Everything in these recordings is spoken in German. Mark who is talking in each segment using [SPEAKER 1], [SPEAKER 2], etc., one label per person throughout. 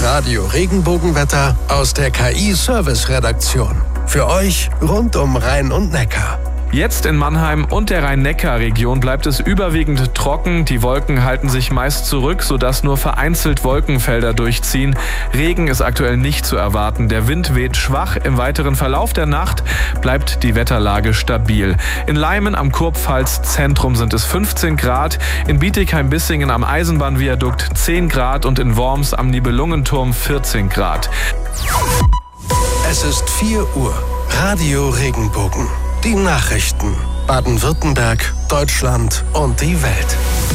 [SPEAKER 1] Radio Regenbogenwetter aus der KI-Service-Redaktion. Für euch rund um Rhein und Neckar.
[SPEAKER 2] Jetzt in Mannheim und der Rhein-Neckar-Region bleibt es überwiegend trocken. Die Wolken halten sich meist zurück, sodass nur vereinzelt Wolkenfelder durchziehen. Regen ist aktuell nicht zu erwarten. Der Wind weht schwach. Im weiteren Verlauf der Nacht bleibt die Wetterlage stabil. In Leimen am Kurpfalz-Zentrum sind es 15 Grad, in Bietigheim-Bissingen am Eisenbahnviadukt 10 Grad und in Worms am Nibelungenturm 14 Grad.
[SPEAKER 1] Es ist 4 Uhr. Radio Regenbogen. Die Nachrichten. Baden-Württemberg, Deutschland und die Welt.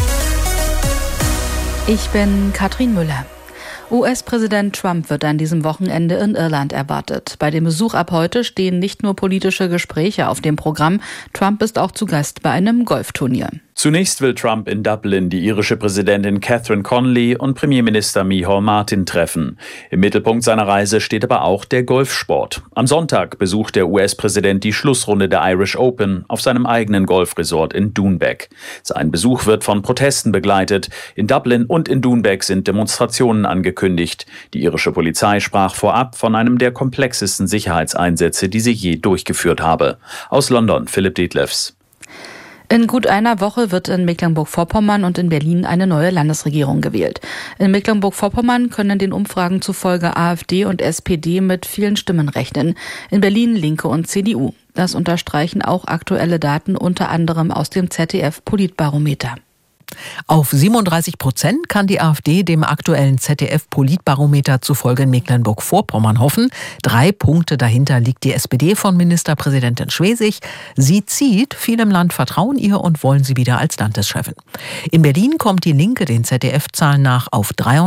[SPEAKER 3] Ich bin Katrin Müller. US-Präsident Trump wird an diesem Wochenende in Irland erwartet. Bei dem Besuch ab heute stehen nicht nur politische Gespräche auf dem Programm. Trump ist auch zu Gast bei einem Golfturnier.
[SPEAKER 4] Zunächst will Trump in Dublin die irische Präsidentin Catherine Connolly und Premierminister Micheál Martin treffen. Im Mittelpunkt seiner Reise steht aber auch der Golfsport. Am Sonntag besucht der US-Präsident die Schlussrunde der Irish Open auf seinem eigenen Golfresort in Doonbeg. Sein Besuch wird von Protesten begleitet. In Dublin und in Doonbeg sind Demonstrationen angekündigt. Die irische Polizei sprach vorab von einem der komplexesten Sicherheitseinsätze, die sie je durchgeführt habe. Aus London, Philipp Detlefs.
[SPEAKER 3] In gut einer Woche wird in Mecklenburg-Vorpommern und in Berlin eine neue Landesregierung gewählt. In Mecklenburg-Vorpommern können den Umfragen zufolge AfD und SPD mit vielen Stimmen rechnen. In Berlin Linke und CDU. Das unterstreichen auch aktuelle Daten, unter anderem aus dem ZDF-Politbarometer.
[SPEAKER 5] Auf 37% kann die AfD dem aktuellen ZDF-Politbarometer zufolge in Mecklenburg-Vorpommern hoffen. 3 Punkte dahinter liegt die SPD von Ministerpräsidentin Schwesig. Sie zieht, viele im Land vertrauen ihr und wollen sie wieder als Landeschefin. In Berlin kommt die Linke den ZDF-Zahlen nach auf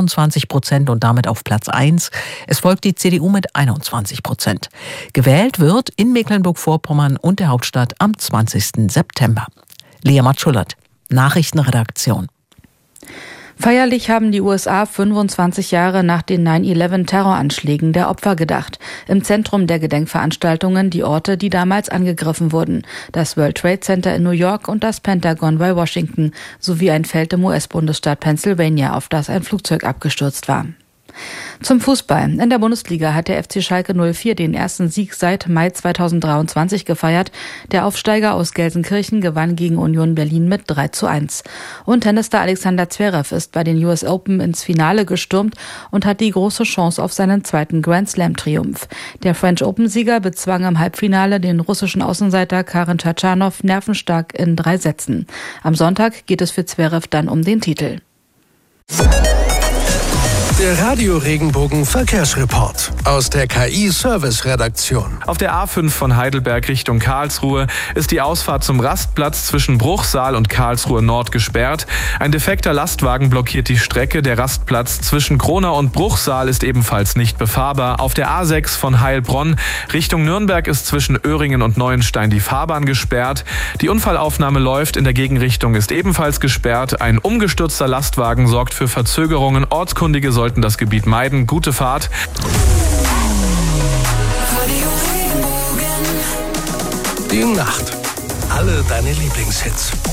[SPEAKER 5] 23% und damit auf Platz 1. Es folgt die CDU mit 21%. Gewählt wird in Mecklenburg-Vorpommern und der Hauptstadt am 20. September. Lea Matschullert, Nachrichtenredaktion.
[SPEAKER 3] Feierlich haben die USA 25 Jahre nach den 9/11-Terroranschlägen der Opfer gedacht. Im Zentrum der Gedenkveranstaltungen die Orte, die damals angegriffen wurden. Das World Trade Center in New York und das Pentagon bei Washington sowie ein Feld im US-Bundesstaat Pennsylvania, auf das ein Flugzeug abgestürzt war. Zum Fußball. In der Bundesliga hat der FC Schalke 04 den ersten Sieg seit Mai 2023 gefeiert. Der Aufsteiger aus Gelsenkirchen gewann gegen Union Berlin mit 3:1. Und Tennisstar Alexander Zverev ist bei den US Open ins Finale gestürmt und hat die große Chance auf seinen zweiten Grand Slam-Triumph. Der French Open-Sieger bezwang im Halbfinale den russischen Außenseiter Karen Tschatschanow nervenstark in 3 Sätzen. Am Sonntag geht es für Zverev dann um den Titel.
[SPEAKER 1] Der Radio Regenbogen Verkehrsreport aus der KI-Service-Redaktion.
[SPEAKER 2] Auf der A5 von Heidelberg Richtung Karlsruhe ist die Ausfahrt zum Rastplatz zwischen Bruchsal und Karlsruhe Nord gesperrt. Ein defekter Lastwagen blockiert die Strecke. Der Rastplatz zwischen Kronau und Bruchsal ist ebenfalls nicht befahrbar. Auf der A6 von Heilbronn Richtung Nürnberg ist zwischen Öhringen und Neuenstein die Fahrbahn gesperrt. Die Unfallaufnahme läuft, in der Gegenrichtung ist ebenfalls gesperrt. Ein umgestürzter Lastwagen sorgt für Verzögerungen. Ortskundige sollten das Gebiet meiden. Gute Fahrt.
[SPEAKER 1] Die Nacht. Alle deine Lieblingshits.